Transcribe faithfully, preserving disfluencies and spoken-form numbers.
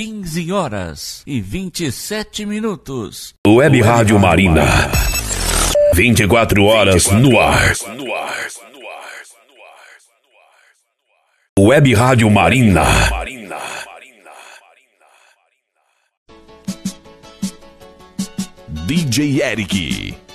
quinze horas e vinte e sete minutos. Web Rádio Marina. vinte e quatro horas no ar. Web Rádio Marina. D J Eric.